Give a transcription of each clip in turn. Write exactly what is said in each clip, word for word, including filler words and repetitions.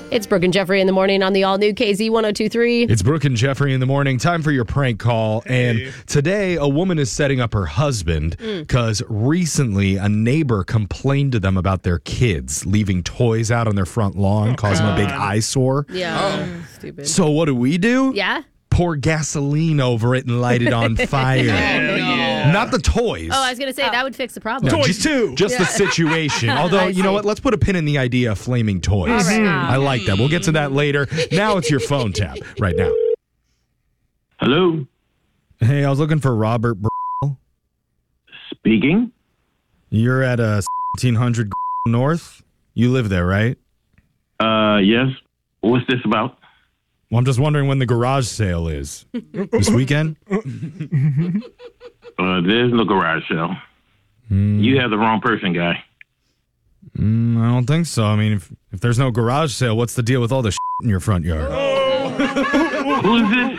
It's Brooke and Jeffrey in the morning on the all-new K Z ten twenty-three. It's Brooke and Jeffrey in the morning. Time for your prank call. Hey. And today, a woman is setting up her husband because mm. recently a neighbor complained to them about their kids leaving toys out on their front lawn, oh, causing God. a big eyesore. Yeah, oh. Stupid. So what do we do? Yeah? Pour gasoline over it and light it on fire. no. No. Not the toys. Oh, I was going to say, oh. that would fix the problem. No, toys just, too. Just yeah. the situation. Although, you know what? Let's put a pin in the idea of flaming toys. Right. I like that. We'll get to that later. Now it's your phone tap right now. Hello. Hey, I was looking for Robert Burrell. Speaking. You're at uh, seventeen hundred North. You live there, right? Uh, yes. What's this about? Well, I'm just wondering when the garage sale is. This weekend? Uh, there's no garage sale. Mm. You have the wrong person, guy. Mm, I don't think so. I mean, if, if there's no garage sale, what's the deal with all the shit in your front yard? Oh. Who's this?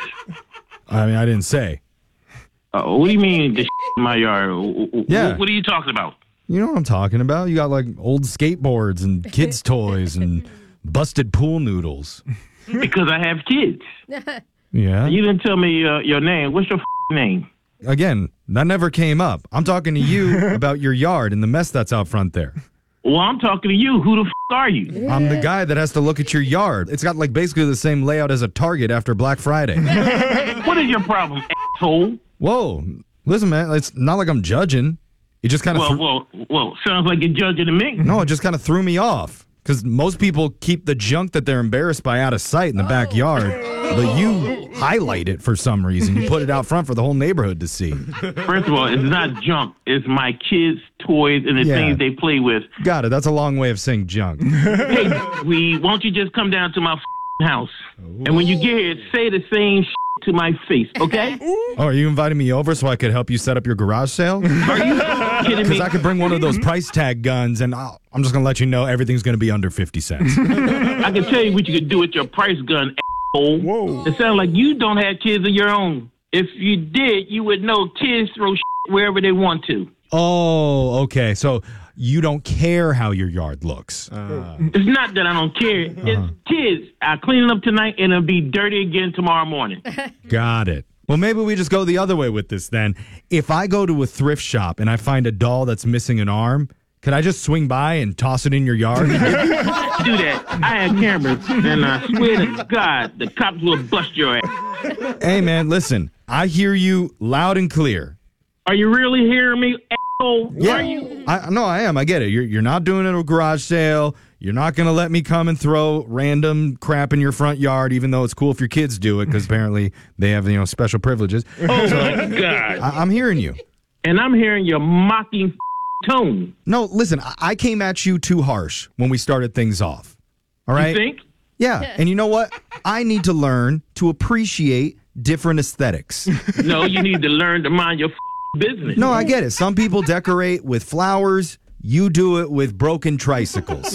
I mean, I didn't say. Uh, what do you mean, the shit in my yard? Yeah. What are you talking about? You know what I'm talking about. You got, like, old skateboards and kids' toys and busted pool noodles. Because I have kids. Yeah. You didn't tell me uh, your name. What's your f- name? Again, that never came up. I'm talking to you about your yard and the mess that's out front there. Well, I'm talking to you. Who the f- are you? I'm the guy that has to look at your yard. It's got like basically the same layout as a Target after Black Friday. What is your problem, asshole? Whoa. Listen, man, it's not like I'm judging. You just kind of... Well, th- well, well, sounds like you're judging to me. No, it just kind of threw me off. Because most people keep the junk that they're embarrassed by out of sight in the oh. backyard. But you highlight it for some reason. You put it out front for the whole neighborhood to see. First of all, it's not junk. It's my kids' toys and the yeah. things they play with. Got it. That's a long way of saying junk. Hey, we won't you just come down to my f- house? Ooh. And when you get here, say the same shit to my face, okay? Oh, are you inviting me over so I could help you set up your garage sale? Are you kidding me? Because I could bring one of those price tag guns, and I'll, I'm just going to let you know everything's going to be under fifty cents. I can tell you what you could do with your price gun, asshole. Whoa. It sounds like you don't have kids of your own. If you did, you would know kids throw shit wherever they want to. Oh, okay. So you don't care how your yard looks. Uh. It's not that I don't care. Uh-huh. It's kids. I'll clean it up tonight, and it'll be dirty again tomorrow morning. Got it. Well, maybe we just go the other way with this then. If I go to a thrift shop and I find a doll that's missing an arm, could I just swing by and toss it in your yard? Do that. I have cameras, and I swear to God, the cops will bust your ass. Hey, man, listen. I hear you loud and clear. Are you really hearing me, asshole? Yeah. Are you? I, no, I am. I get it. You're, you're not doing it at a garage sale. You're not going to let me come and throw random crap in your front yard, even though it's cool if your kids do it, because apparently they have, you know, special privileges. Oh, so, my God. I, I'm hearing you. And I'm hearing your mocking tone. No, listen, I, I came at you too harsh when we started things off. All right? You think? Yeah. And you know what? I need to learn to appreciate different aesthetics. No, you need to learn to mind your business. No, I get it. Some people decorate with flowers. You do it with broken tricycles.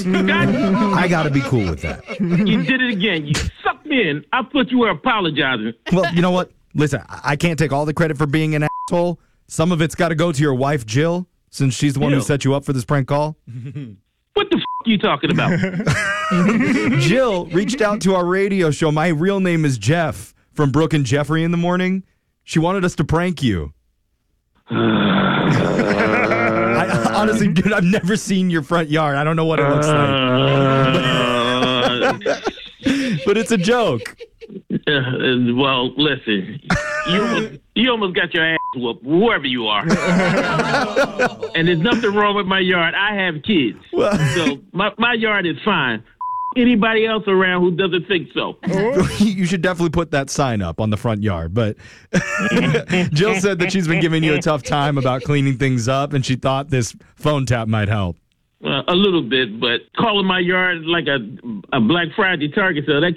I got to be cool with that. You did it again. You sucked me in. I thought you were apologizing. Well, you know what? Listen, I can't take all the credit for being an asshole. Some of it's got to go to your wife, Jill, since she's the one Jill. who set you up for this prank call. What the f*** are you talking about? Jill reached out to our radio show. My real name is Jeff from Brooke and Jeffrey in the morning. She wanted us to prank you. I, honestly, dude, I've never seen your front yard. I don't know what it looks like. But, but it's a joke. Uh, well, listen, you almost, you almost got your ass whooped wherever you are. And there's nothing wrong with my yard. I have kids. Well, so my, my yard is fine. Anybody else around who doesn't think so? You should definitely put that sign up on the front yard. But Jill said that she's been giving you a tough time about cleaning things up, and she thought this phone tap might help. Uh, a little bit, but calling my yard like a, a Black Friday Target sale, that